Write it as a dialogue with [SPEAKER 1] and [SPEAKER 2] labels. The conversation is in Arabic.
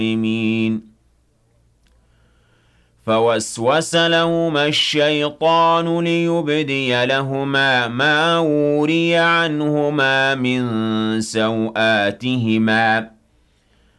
[SPEAKER 1] فوسوس لهما الشيطان ليبدي لهما ما وري عنهما من سوآتهما